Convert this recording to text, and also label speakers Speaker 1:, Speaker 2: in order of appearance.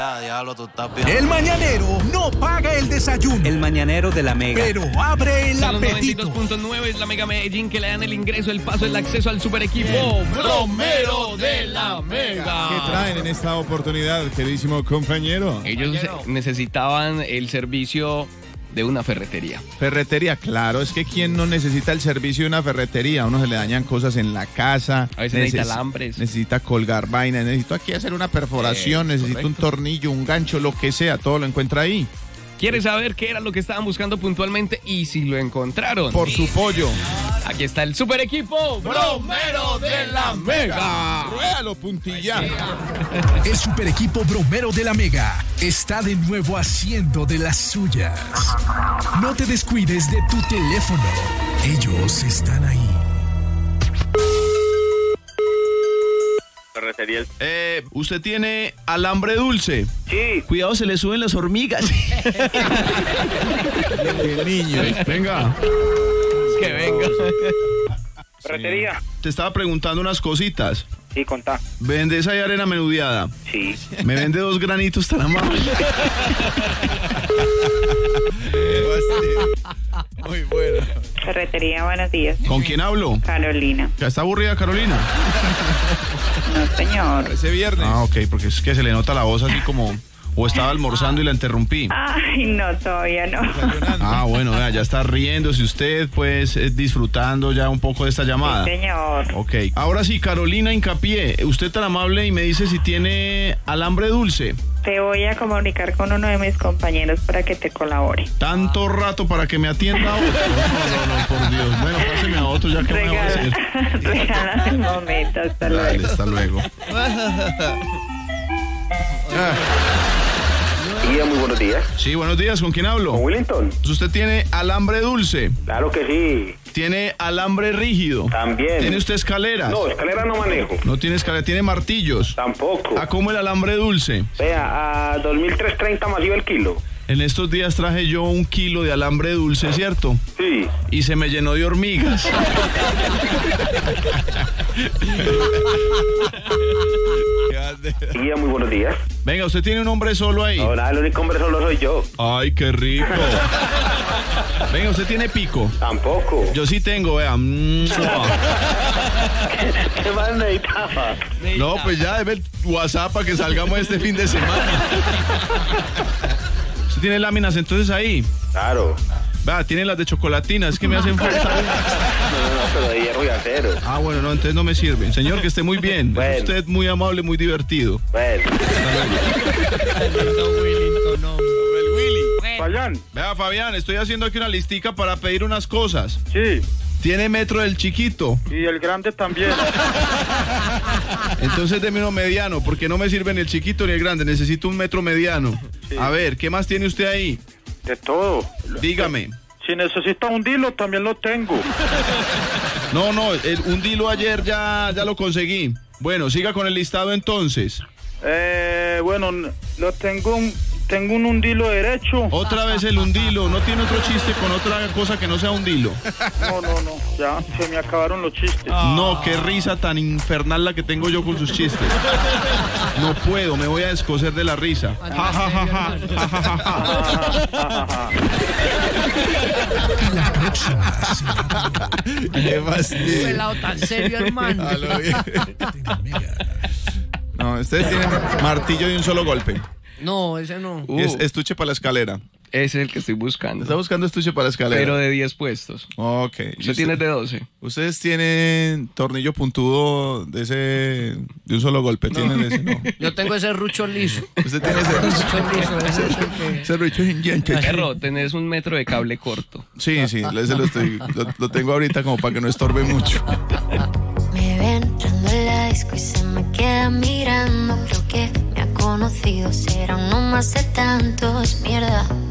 Speaker 1: Diablo, tú estás bien.
Speaker 2: El mañanero no paga el desayuno.
Speaker 3: El mañanero de la Mega.
Speaker 2: Pero abre el apetito.
Speaker 4: 92.9 es la Mega Medellín que le dan el ingreso, el paso, el acceso al super equipo bromero de la Mega.
Speaker 5: ¿Qué traen en esta oportunidad, queridísimo compañero?
Speaker 4: Ellos necesitaban el servicio de una ferretería.
Speaker 5: Ferretería, claro, es que ¿quién no necesita el servicio de una ferretería? A uno se le dañan cosas en la casa.
Speaker 4: A veces necesita alambres.
Speaker 5: Necesita colgar vainas, necesito aquí hacer una perforación, necesito correcto. Un tornillo, un gancho, lo que sea, todo lo encuentra ahí.
Speaker 4: ¿Quieres saber qué era lo que estaban buscando puntualmente y si lo encontraron?
Speaker 5: Por su pollo.
Speaker 4: Aquí está el super equipo bromero de la Mega.
Speaker 5: Ruédalo, puntilla.
Speaker 2: El super equipo bromero de la Mega está de nuevo haciendo de las suyas. No te descuides de tu teléfono. Ellos están ahí.
Speaker 6: Ferretería.
Speaker 5: ¿Usted tiene alambre dulce?
Speaker 6: Sí.
Speaker 5: Cuidado, se le suben las hormigas. ¡Qué niño! Venga.
Speaker 4: Que venga.
Speaker 6: Ferretería.
Speaker 5: Te estaba preguntando unas cositas.
Speaker 6: Sí, contá.
Speaker 5: ¿Vendes ahí arena menudeada?
Speaker 6: Sí.
Speaker 5: ¿Me vende 2 granitos tan amables? Muy bueno.
Speaker 7: Ferretería, buenos días.
Speaker 5: ¿Con quién hablo?
Speaker 7: Carolina.
Speaker 5: ¿Ya está aburrida, Carolina?
Speaker 7: No, señor.
Speaker 5: Ese viernes. Ah, ok, porque es que se le nota la voz así como... O estaba almorzando y la interrumpí.
Speaker 7: Ay, no, todavía no.
Speaker 5: Ah, bueno, ya está riéndose usted, pues, disfrutando ya un poco de esta llamada.
Speaker 7: Sí, señor.
Speaker 5: Ok. Ahora sí, Carolina Hincapié, usted tan amable y me dice si tiene alambre dulce.
Speaker 7: Te voy a comunicar con uno de mis compañeros para que te colabore.
Speaker 5: ¿Tanto rato para que me atienda a otro? No, por Dios. Bueno, páseme a otro ya que me va a hacer.
Speaker 7: Regálame el momento, hasta luego.
Speaker 5: Dale, hasta luego.
Speaker 6: Muy buenos días.
Speaker 5: Sí, buenos días. ¿Con quién hablo?
Speaker 6: ¿Con Willington?
Speaker 5: ¿Usted tiene alambre dulce?
Speaker 6: Claro que sí.
Speaker 5: ¿Tiene alambre rígido?
Speaker 6: También.
Speaker 5: ¿Tiene usted escaleras?
Speaker 6: No, escalera no manejo.
Speaker 5: No tiene escalera. ¿Tiene martillos?
Speaker 6: Tampoco.
Speaker 5: ¿A cómo el alambre dulce?
Speaker 6: Vea, a 2.330 masivo el kilo.
Speaker 5: En estos días traje yo 1 kilo de alambre dulce, ¿cierto?
Speaker 6: Sí.
Speaker 5: Y se me llenó de hormigas.
Speaker 6: Muy buenos días.
Speaker 5: Venga, ¿usted tiene un hombre solo ahí?
Speaker 6: No, nada, el único hombre solo soy yo.
Speaker 5: Ay, qué rico. Venga, ¿usted tiene pico?
Speaker 6: Tampoco.
Speaker 5: Yo sí tengo, vea.
Speaker 6: ¿Qué más necesitaba?
Speaker 5: No, pues ya, debe el WhatsApp para que salgamos este fin de semana. ¿Usted tiene láminas entonces ahí?
Speaker 6: Claro.
Speaker 5: Va, tiene las de chocolatina, es que me hacen falta.
Speaker 6: No, pero de hierro y acero.
Speaker 5: Ah, bueno, no, entonces no me sirven. Señor, que esté muy bien.
Speaker 6: Bueno.
Speaker 5: Es usted muy amable, muy divertido.
Speaker 6: Bueno.
Speaker 5: Fabián. Vea, Fabián, estoy haciendo aquí una listica para pedir unas cosas.
Speaker 8: Sí.
Speaker 5: ¿Tiene metro del chiquito?
Speaker 8: Y el grande también.
Speaker 5: Entonces deme uno mediano, porque no me sirve ni el chiquito ni el grande. Necesito un metro mediano.
Speaker 8: Sí.
Speaker 5: A ver, ¿qué más tiene usted ahí?
Speaker 8: De todo.
Speaker 5: Dígame.
Speaker 8: Si necesita un dilo, también lo tengo.
Speaker 5: No, un dilo ayer ya lo conseguí. Bueno, siga con el listado entonces.
Speaker 8: Bueno, lo tengo un undilo derecho.
Speaker 5: Otra vez el undilo. ¿No tiene otro chiste con otra cosa que no sea undilo?
Speaker 8: No. Ya se me acabaron los chistes.
Speaker 5: No, qué risa tan infernal la que tengo yo con sus chistes. No puedo, me voy a descoser de la risa. Ja, ja, ja, ja, ja, ja, ja.
Speaker 2: Y la próxima.
Speaker 5: Qué fastidio.
Speaker 9: Pelado tan serio, hermano.
Speaker 5: No, ustedes tienen martillo de un solo golpe.
Speaker 9: No, ese no.
Speaker 5: Es estuche para la escalera.
Speaker 4: Ese es el que estoy buscando.
Speaker 5: Está buscando estuche para la escalera.
Speaker 4: Pero de 10 puestos.
Speaker 5: Ok.
Speaker 4: Usted tiene de 12.
Speaker 5: ¿Ustedes tienen tornillo puntudo de un solo golpe?
Speaker 9: No.
Speaker 5: ¿Tienen ese? No.
Speaker 9: Yo tengo ese rucho liso.
Speaker 5: ¿Usted tiene ese rucho
Speaker 9: liso?
Speaker 5: Ese rucho sin dientes.
Speaker 4: Perro, tenés 1 metro de cable corto.
Speaker 5: Sí, ese lo tengo ahorita como para que no estorbe mucho.
Speaker 10: Me ven entrando en la disco y se me queda mirando. Creo que me ha conocido, será uno más de tantos. Mierda.